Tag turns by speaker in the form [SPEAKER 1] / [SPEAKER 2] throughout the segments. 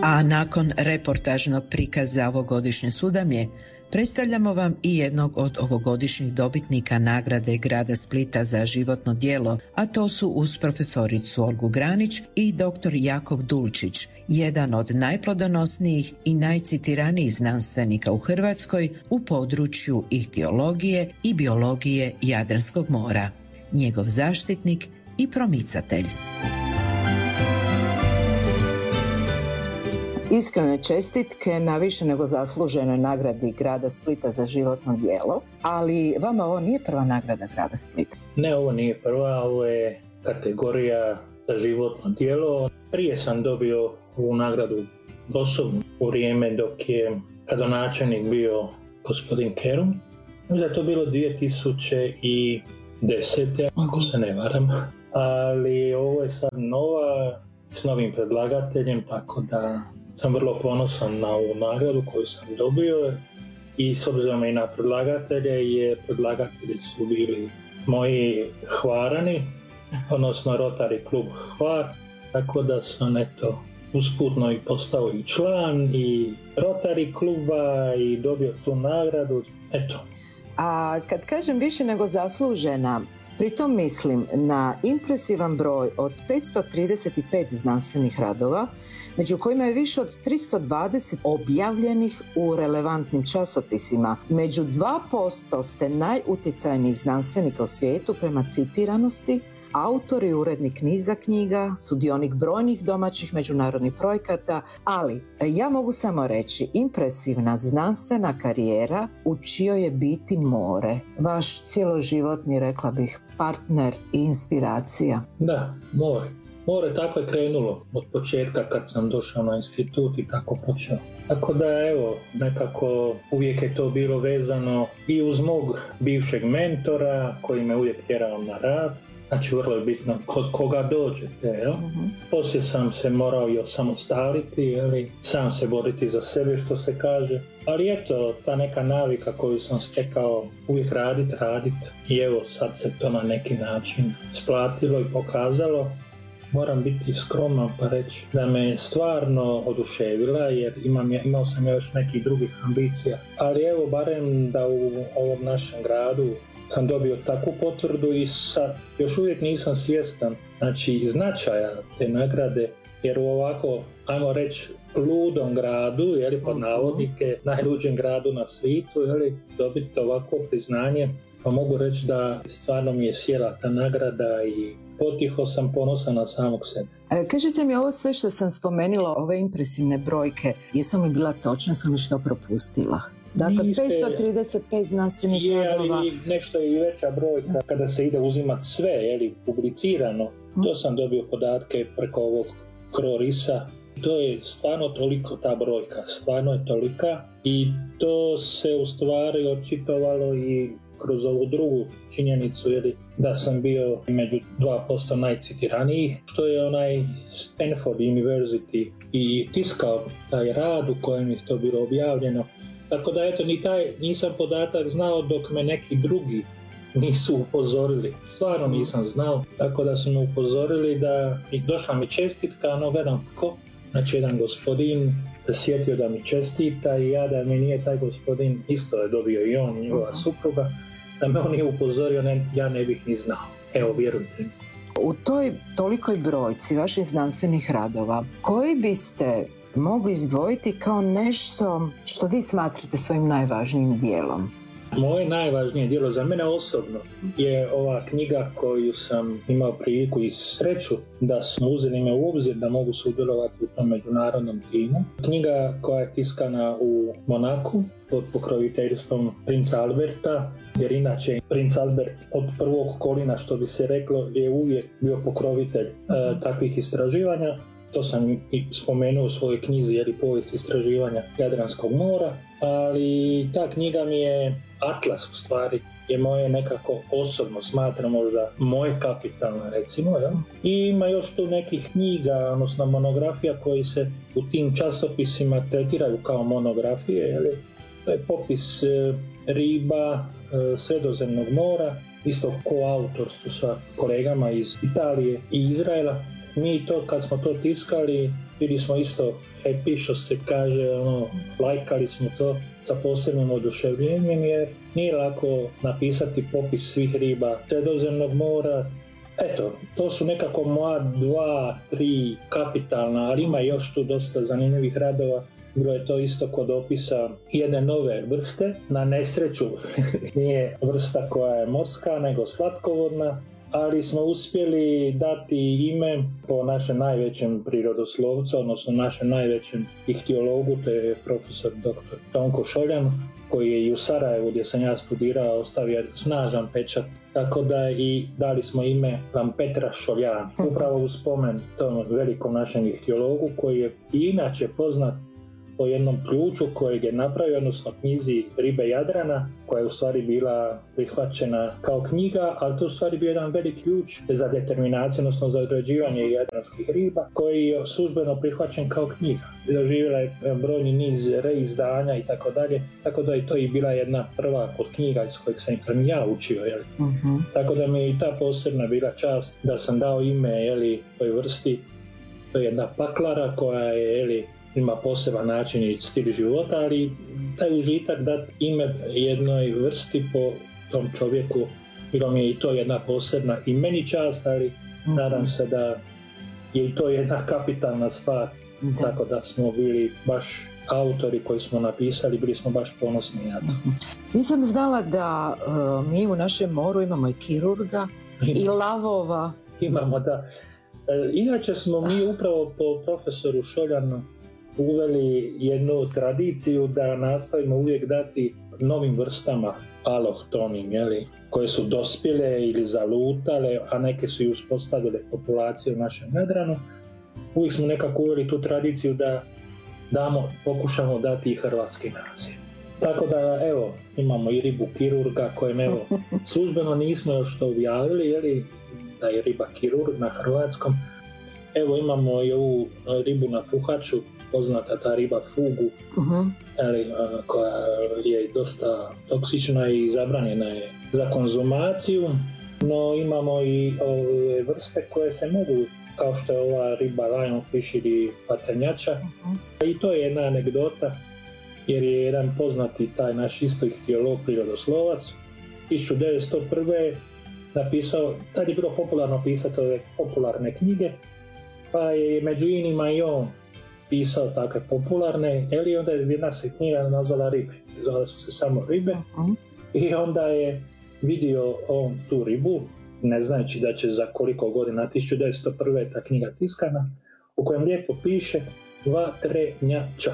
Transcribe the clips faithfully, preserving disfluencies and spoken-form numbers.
[SPEAKER 1] A nakon reportažnog prikaza ovogodišnje Sudamje, predstavljamo vam i jednog od ovogodišnjih dobitnika nagrade grada Splita za životno djelo, a to su uz profesoricu Olgu Granić i doktor Jakov Dulčić, jedan od najplodonosnijih i najcitiranijih znanstvenika u Hrvatskoj u području ihtiologije i biologije Jadranskog mora, njegov zaštitnik i promicatelj.
[SPEAKER 2] Iskrene čestitke na više nego zasluženoj nagradi grada Splita za životno djelo, ali vama ovo nije prva nagrada grada Splita.
[SPEAKER 3] Ne, ovo nije prva, ovo je kategorija za životno djelo. Prije sam dobio ovu nagradu osobno u vrijeme dok je gradonačelnik bio gospodin Kerum. Možda je to bilo dvije tisuće desete. ako se ne varam. Ali ovo je sad nova s novim predlagateljem, tako da sam vrlo ponosan na ovu nagradu koju sam dobio i s obzirom i na predlagatelje, jer predlagatelji su bili moji Hvarani, odnosno Rotary klub Hvar, tako da sam eto usputno i postao i član i Rotary kluba i dobio tu nagradu, eto.
[SPEAKER 2] A kad kažem više nego zaslužena, pritom mislim na impresivan broj od petsto trideset pet znanstvenih radova, među kojima je više od tristo dvadeset objavljenih u relevantnim časopisima. Među dva posto ste najutjecajniji znanstvenika u svijetu prema citiranosti, autor i urednik niza knjiga, sudionik brojnih domaćih međunarodnih projekata, ali ja mogu samo reći impresivna znanstvena karijera u čijoj je biti more. Vaš cjeloživotni, rekla bih, partner i inspiracija.
[SPEAKER 3] Da, more. More, tako je krenulo od početka kad sam došao na institut i tako počeo. Tako da evo, nekako uvijek je to bilo vezano i uz mog bivšeg mentora koji me uvijek tjerao na rad. Znači vrlo je bitno kod koga dođete, jel? Uh-huh. Poslije sam se morao i osamostaliti, jel? Sam se boriti za sebe, što se kaže. Ali eto, ta neka navika koju sam stekao, uvijek radit, radit. I evo, sad se to na neki način splatilo i pokazalo. Moram biti skroman pa reći da me je stvarno oduševila, jer imam, imao sam još nekih drugih ambicija. Ali evo, barem da u ovom našem gradu sam dobio takvu potvrdu i sad još uvijek nisam svjestan, znači, značaja te nagrade, jer u ovako, ajmo reći, ludom gradu, jeli, pod navodnike, najluđem gradu na svijetu, jeli, dobiti ovako priznanje, pa mogu reći da stvarno mi je sjela ta nagrada i potiho sam ponosan na samog sebe.
[SPEAKER 2] E, kažete mi, ovo sve što sam spomenula, ove impresivne brojke, jesam li bila točna, sam li što propustila? Dakle, Niste, petsto trideset pet znanstvenih radova.
[SPEAKER 3] Je, ali nešto je i veća brojka kada se ide uzimati sve, jeli, publicirano. Hmm. To sam dobio podatke preko ovog Krorisa. To je stvarno toliko ta brojka, stvarno je tolika i to se u stvari očitovalo i kroz ovu drugu činjenicu, jeli, da sam bio među dva posto najcitiranijih, što je onaj Stanford University i tiskao taj rad u kojem je to bilo objavljeno. Tako da eto, ni taj, nisam podatak znao dok me neki drugi nisu upozorili. Stvarno nisam znao, tako da su me upozorili da i došla mi čestitka, no gledam ko, znači jedan gospodin se sjetio da mi čestita i ja da mi nije taj gospodin, isto je dobio i on, njegova uh-huh. supruga, da me on nije upozorio, ne, ja ne bih ni znao. Evo, vjerujte mi.
[SPEAKER 2] U toj tolikoj brojci vaših znanstvenih radova, koji biste mogli izdvojiti kao nešto što vi smatrate svojim najvažnijim dijelom?
[SPEAKER 3] Moje najvažnije djelo za mene osobno je ova knjiga koju sam imao priliku i sreću da smo uzeli me u obzir da mogu sudjelovati u tom međunarodnom timu. Knjiga koja je tiskana u Monaku pod pokroviteljstvom princa Alberta, jer inače princ Albert od prvog kolina, što bi se reklo, je uvijek bio pokrovitelj e, takvih istraživanja. To sam i spomenuo u svojoj knjizi, jer i povijest istraživanja Jadranskog mora, ali ta knjiga mi je atlas, u stvari, je moje nekako osobno, smatram možda moje kapitalno, recimo, ja? I ima još tu nekih knjiga, odnosno monografija koji se u tim časopisima tretiraju kao monografije, jel? To je popis e, riba e, Sredozemnog mora, isto koautorstvo sa kolegama iz Italije i Izraela. mi to kad smo to tiskali, bili smo isto happy, što se kaže, ono, lajkali smo to sa posebnim oduševljenjem, jer nije lako napisati popis svih riba Sredozemnog mora. Eto, to su nekako moja dva, tri kapitalna, ali ima još tu dosta zanimljivih radova. Bilo je to isto kod opisa jedne nove vrste, na nesreću nije vrsta koja je morska, nego slatkovodna, ali smo uspjeli dati ime po našem najvećem prirodoslovcu, odnosno našem najvećem ihtiologu, to je profesor doktor Tonko Šoljan, koji je i u Sarajevu, gdje sam ja studirao, ostavio snažan pečat. Tako da i dali smo ime Lampetra Šoljani, upravo u spomen tom velikom našem ihtiologu, koji je i inače poznat po jednom ključu kojeg je napravio, odnosno knjizi Ribe Jadrana, koja je u stvari bila prihvaćena kao knjiga, ali to u stvari bio jedan velik ključ za determinaciju, odnosno za određivanje jadranskih riba, koji je službeno prihvaćen kao knjiga. Doživjela je brojni niz reizdanja i tako dalje, tako da je to i bila jedna prva od knjiga iz kojeg sam ja učio. Jeli. Uh-huh. Tako da mi je i ta posebna bila čast da sam dao ime jeli, toj vrsti. To je jedna paklara koja je jeli, ima poseban način i stil života, ali taj užitak dati ime jednoj vrsti po tom čovjeku, bilo mi je i to jedna posebna i meni čast, ali mm-hmm. nadam se da je i to jedna kapitalna stvar, da. Tako da smo bili baš autori koji smo napisali, bili smo baš ponosni na to.
[SPEAKER 2] Mm-hmm. Nisam znala da uh, mi u našem moru imamo i kirurga i lavova.
[SPEAKER 3] Imamo, da. E, inače smo mi upravo po profesoru Šoljanu uveli jednu tradiciju da nastavimo uvijek dati novim vrstama alohtonim, jeli, koje su dospjele ili zalutale, a neke su i uspostavile populacije u našem Jadranu. Uvijek smo nekako uveli tu tradiciju da damo, pokušamo dati i hrvatski naziv. Tako da, evo, imamo i ribu kirurga kojem, evo, službeno nismo još to objavili, jeli, da je riba kirurg na hrvatskom. Evo, imamo i ovu ribu na puhaču, poznata ta riba fugu, uh-huh. ali, koja je dosta toksična i zabranjena je za konzumaciju, no imamo i ove vrste koje se mogu, kao što je ova riba lionfish ili patranjača. Uh-huh. I to je jedna anegdota, jer je jedan poznati taj naš isto ihtiolog prirodoslovac tisuću devetsto prve napisao, tad je bilo popularno pisati ove popularne knjige, pa je među inima i on pisao takve popularne, ili onda je jedna se knjiga nazvala Ribe, zvala su se samo Ribe, uh-huh. i onda je vidio on tu ribu, ne znajući da će za koliko godina, tisuću devetsto prve ta knjiga tiskana, u kojem lijepo piše vatrenjača.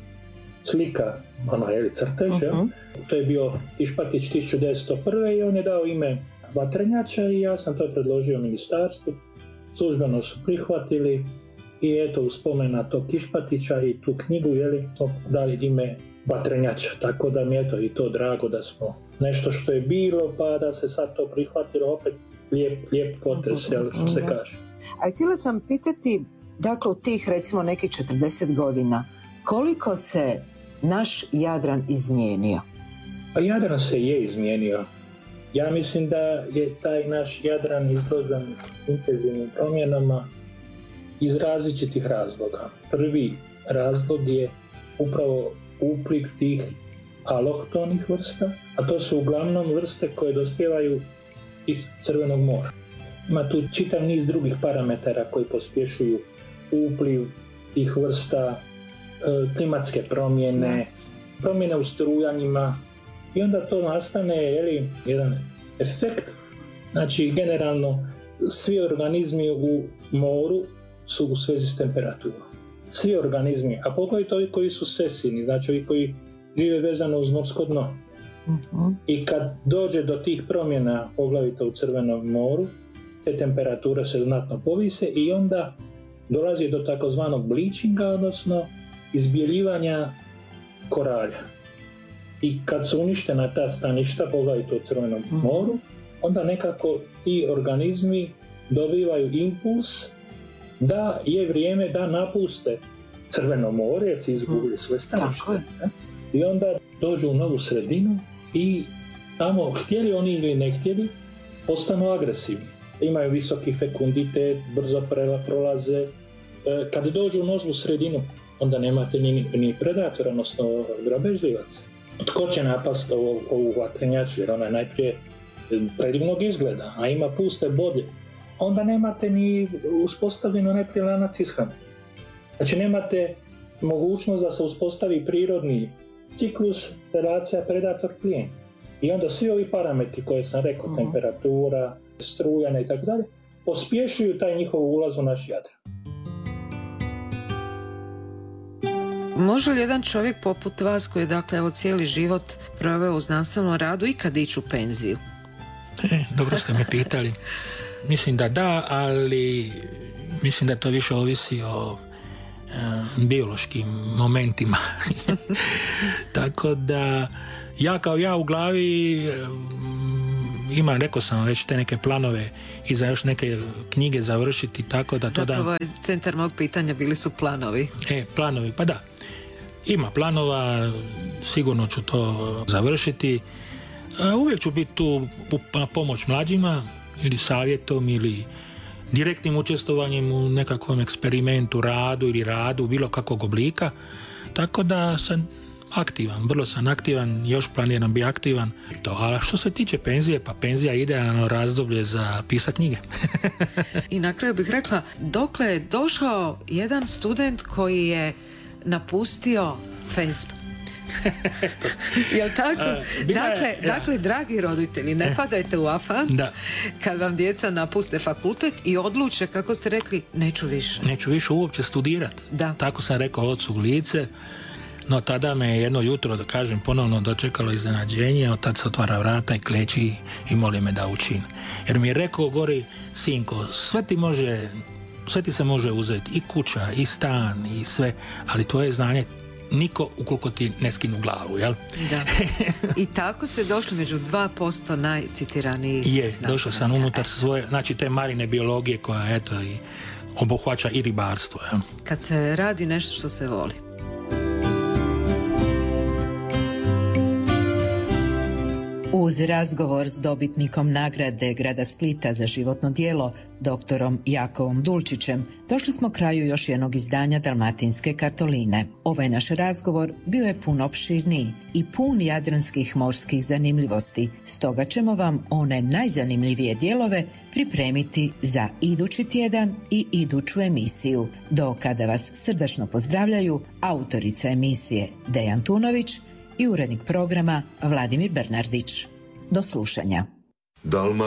[SPEAKER 3] Slika, ono je li crtež, uh-huh. to je bio Išpatić tisuću devetsto prve i on je dao ime vatrenjača i ja sam to predložio ministarstvu, službeno su prihvatili. I eto, u spomen na tog Kišpatića i tu knjigu, jeli, smo dali ime vatrenjača. Tako da mi je to i to drago da smo nešto što je bilo, pa da se sad to prihvatilo, opet lijep, lijep potres, jel, što se kaže.
[SPEAKER 2] A htjela sam pitati, dakle, u tih recimo nekih četrdeset godina, koliko se naš Jadran izmijenio?
[SPEAKER 3] Pa Jadran se je izmijenio. Ja mislim da je taj naš Jadran izložen intenzivnim promjenama iz različitih razloga. Prvi razlog je upravo upliv tih alohtonih vrsta, a to su uglavnom vrste koje dospijevaju iz Crvenog mora. Ima tu čitav niz drugih parametara koji pospješuju upliv tih vrsta, klimatske promjene, promjene u strujanjima i onda to nastane jeli, jedan efekt. Znači, generalno, svi organizmi u moru su u svezi s temperaturom. Svi organizmi, a poglavito ovi koji su sesivni, znači ovi koji žive vezano uz morsko dno. Uh-huh. I kad dođe do tih promjena, poglavito u Crvenom moru, te temperature se znatno povise i onda dolazi do takozvanog bleachinga, odnosno izbjeljivanja koralja. I kad su uništena ta staništa, poglavito u Crvenom uh-huh. moru, onda nekako ti organizmi dobivaju impuls da je vrijeme da napuste Crveno more, jer si izgubili sve stanište. I onda dođu u novu sredinu i tamo, htjeli oni ili ne htjeli, postanu agresivni. imaju visoki fekunditet, brzo prolaze. Kad dođu u nozlu sredinu, onda nemate ni, ni predatora, odnosno grabežljivaca. Tko će napast ovu, ovu vatrenjaču, jer ona je najprije predivnog izgleda, a ima puste bodlje. Onda nemate ni uspostavljeno najprije lanac ishrane. Znači nemate mogućnost da se uspostavi prirodni ciklus relacija predator-klijent. I onda svi ovi parametri koje sam rekao, mm. temperatura, strujane i tako dalje, pospješuju taj njihov ulaz u naš Jadran.
[SPEAKER 1] Može li jedan čovjek poput vas koji je dakle evo cijeli život proveo u znanstvenom radu ikad ići u penziju?
[SPEAKER 4] E, dobro ste me pitali. Mislim da da, ali mislim da to više ovisi o e, biološkim momentima. Tako da ja kao ja u glavi e, imam, rekao sam već, te neke planove i za još neke knjige završiti, tako da to da...
[SPEAKER 1] Zapravo je centar mog pitanja, bili su planovi.
[SPEAKER 4] E, planovi, pa da. Ima planova, sigurno ću to završiti. E, uvijek ću biti tu na pomoć mlađima, ili savjetom, ili direktnim učestvovanjem u nekakvom eksperimentu, radu ili radu bilo kakvog oblika. Tako da sam aktivan, vrlo sam aktivan, još planiram biti aktivan. To, a što se tiče penzije, pa penzija je idealno razdoblje za pisati knjige.
[SPEAKER 1] I na kraju bih rekla, dokle je došao jedan student koji je napustio Facebook? Jel tako? A, dakle, je, ja. dakle, dragi roditelji, ne padajte u afan da. Kad vam djeca napuste fakultet i odluče, kako ste rekli, neću više.
[SPEAKER 4] Neću više uopće studirati. Tako sam rekao ocu u lice. No tada me jedno jutro, da kažem, ponovno dočekalo iznenađenje, od tad se otvara vrata i kleči i moli me da učim. Jer mi je rekao, gori, sinko, sve ti može, sve ti se može uzeti, i kuća, i stan, i sve, ali tvoje znanje niko ukoliko ti ne skinu glavu, jel? Da.
[SPEAKER 1] I tako se došli među dva posto najcitiranijih
[SPEAKER 4] je, došao sam unutar svoje, znači te marine biologije koja, eto, i obuhvaća i ribarstvo, jel?
[SPEAKER 1] Kad se radi nešto što se voli. Uz razgovor s dobitnikom nagrade Grada Splita za životno djelo, doktorom Jakovom Dulčićem, došli smo kraju još jednog izdanja Dalmatinske kartoline. Ovaj naš razgovor bio je puno opširniji i pun jadranskih morskih zanimljivosti, stoga ćemo vam one najzanimljivije dijelove pripremiti za idući tjedan i iduću emisiju. Do kada vas srdačno pozdravljaju autorica emisije Dejan Tunović i urednik programa Vladimir Bernardić. Do slušanja. Dalma